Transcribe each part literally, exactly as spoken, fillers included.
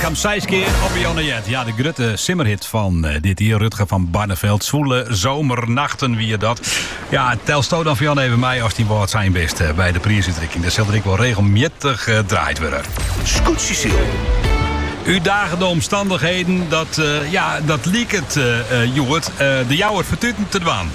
kwam zes keer op Jonne Jet. Ja, de grote simmerhit van uh, dit hier. Rutger van Barneveld. Zwoele zomernachten, wie je dat. Ja, tel sto dan van Jan even mij als die woord zijn best uh, bij de prijsuitreiking. Dat zal ik wel regelmatig uh, draait worden. Scoot Cecile. U dagen de omstandigheden, dat, uh, ja, dat liek het, uh, uh, Joert, uh, de jouwer vertuten te doen.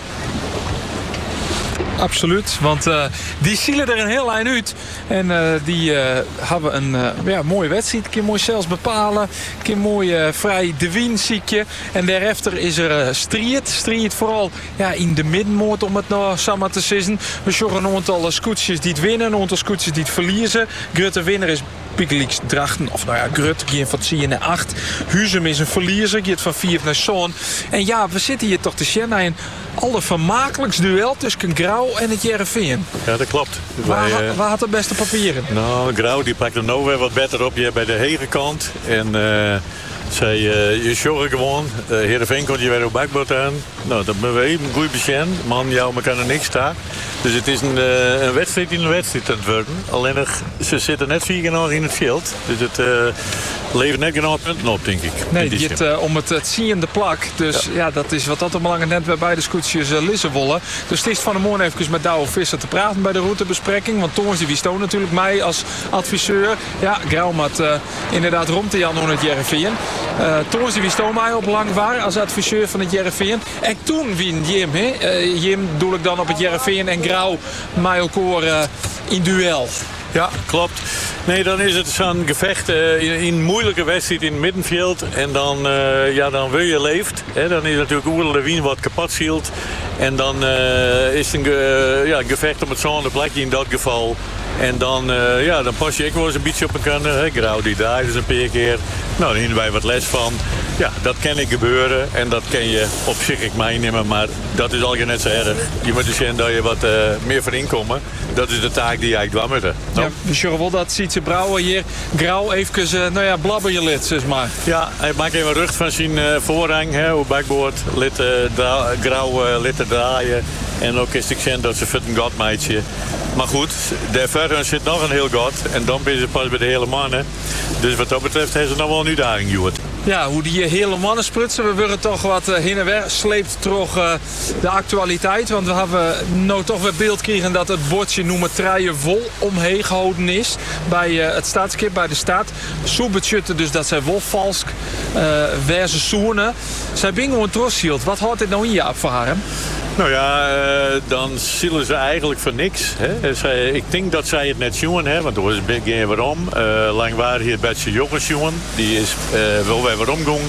Absoluut, want uh, die zielen er een heel eind uit. En uh, die uh, hebben een uh, ja, mooie wedstrijd. Een keer mooi zelfs bepalen. Een keer mooi uh, vrij de wien ziekje. En daarachter is er uh, strijd. Strijd vooral ja, in de middenmoot om het nou samen te zeggen. We zorgen een aantal scootjes die het winnen. Een aantal scootjes die het verliezen. Grutte winnaar is Piekeliks Drachten. Of nou ja, Grut gaat van tien naar acht. Huzum is een verliezer. Gaat van vier naar Zoon. En ja, we zitten hier toch te zien naar een allervermakelijkst duel tussen Grauw en het Jereveen. Ja, dat klopt. Waar, Wij, uh, waar had de beste papieren? Nou, Grauw die pakt er nou weer wat beter op hier bij de hegenkant. En uh, zij, uh, je zorgen gewoon. Uh, Heerenveen komt je weer op bakboot aan. Nou, dat ben we even een goede patiënt. Man, jou, maar kan er niks staan. Dus het is een, uh, een wedstrijd in een wedstrijd aan het worden. Alleen nog, ze zitten net vier genoeg in het veld. Dus het uh, levert net genoeg punten op, denk ik. Nee, het gaat uh, om het, het ziende plak. Dus ja. ja, dat is wat dat belangrijk net bij beide scootjes uh, lissen wollen. Dus het is van de morgen even met Douwe Visser te praten bij de routebespreking. Want Thomas die wie stoot natuurlijk mij als adviseur. Ja, Grauw had uh, inderdaad rond te Jan onder het Jereveen. Uh, Thomas die wie stoot mij op lang waar als adviseur van het Jereveen. En toen wien Jim, hè. Uh, Jim doe ik dan op het Jereveen en Grauw mij elkaar uh, in duel. Ja, klopt. Nee, dan is het zo'n gevecht uh, in, in een moeilijke wedstrijd in het middenveld. En dan, uh, ja, dan wil je leeft. Hè. Dan is natuurlijk Oerle de Wien wat kapot zielt. En dan uh, is het een uh, ja, gevecht om het zo'n plekje in dat geval. En dan, uh, ja, dan pas je ik wel eens een beetje op een kanner. Grauw die draait dus een paar keer. Nou, daar hebben wij wat les van. Ja, dat kan ik gebeuren. En dat kan je op zich ik meenemen. Maar dat is al net zo erg. Je moet dus zien dat je wat uh, meer voor inkomen. Dat is de taak die jij dwam met haar. Ja, we zullen wel dat ziet ze Brouwer hier. Grauw even, uh, nou ja, blabber je lid, zeg maar. Ja, hij maakt even rug van zijn uh, voorrang. Hè, op bakboord. Lid, uh, dra- Grauw uh, lid te draaien. En ook is het zien dat ze fit een godmeidje. Maar goed, daar verder zit nog een heel god. En dan ben je pas bij de hele mannen. Dus wat dat betreft heeft ze nog wel een uitdaging, Joert. Ja, hoe die hele mannen sprutsen. We willen toch wat uh, heen en weer. Sleept toch uh, de actualiteit. Want we hebben nou toch weer beeld gekregen dat het bordje noemen treien vol omheen gehouden is. Bij uh, het staatskip, bij de staat. Soebetschutten dus dat zij wel valsk uh, verse zoenen. Zij bingen gewoon troshield. Wat houdt dit nou in je op voor haar? Nou ja, uh, dan zullen ze eigenlijk voor niks. Hè. Zij, ik denk dat zij het net jongen hebben, want er was een beetje waarom. Uh, lang waren hier Betje jongens jongen, die is uh, wel weer waarom gong.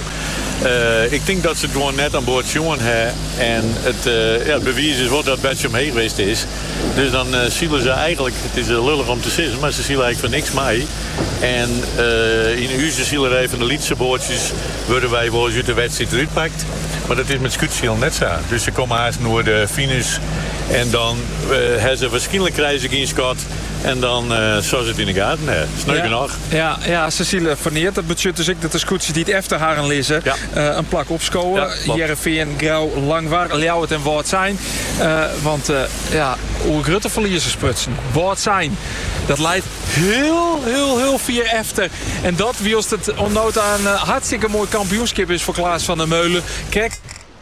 Uh, ik denk dat ze het gewoon net aan boord jongen hebben. En het, uh, ja, het bewijs is wel dat Betje omheen geweest is. Dus dan uh, zullen ze eigenlijk, het is uh, lullig om te zeggen, maar ze zullen eigenlijk voor niks mee. En uh, in uw zielerij van de Lietse boordjes worden wij wel eens uit de wedstrijd eruit pakt. Maar dat is met scootziel net zo. Dus ze komen haast naar de finish. En dan uh, hebben ze waarschijnlijk krijgen in Scott. En dan uh, zoals het in de gaten. Nee, sneu ja, genoeg. Ja, ja, Cecile verneert. Dat betekent dus ik dat de scootjes die het efter haar lezen. Ja. Uh, een plak opscoren. Ja, Jereveen, Grauw, Langwaar, Ljouwert en Woord zijn. Uh, want uh, ja, hoe Grutte verliezen sprutsen. Woord zijn. Dat leidt heel, heel, heel vier efter. En dat wist het onnood aan uh, hartstikke mooi kampioenschap is voor Klaas van der Meulen. Kijk.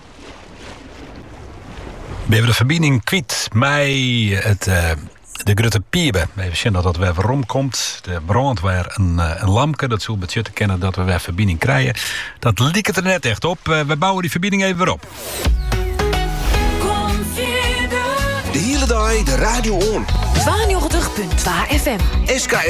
We hebben de verbinding kwijt met het, uh, de Grutte Piebe. We zien dat dat weer rondkomt. De brand weer een, uh, een lampje. Dat zult budget kennen dat we weer verbinding krijgen. Dat liekt het er net echt op. Uh, we bouwen die verbinding even weer op. De hele dag de radio on. tweeënnegentig komma twee F M. S K